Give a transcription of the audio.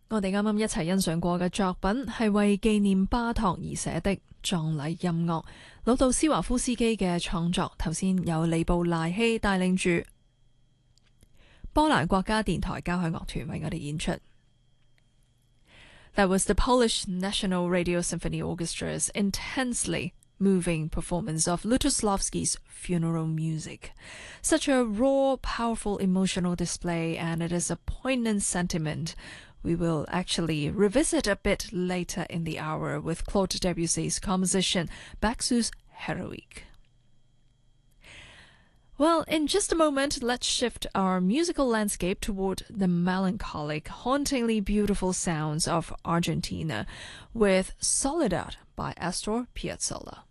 我哋啱啱一齊欣賞過嘅作品係為紀念巴托而寫的葬禮音樂，老杜斯華夫斯基嘅創作。頭先有里布賴希帶領住波蘭國家電台交響樂團為我哋演出。That was the Polish National Radio Symphony Orchestra's intensely moving performance of Lutosławski's funeral music. Such a raw, powerful emotional display, and it is a poignant sentiment we will actually revisit a bit later in the hour with Claude Debussy's composition Baxus Heroic. Well, in just a moment, let's shift our musical landscape toward the melancholic, hauntingly beautiful sounds of Argentina with Soledad by Astor Piazzolla.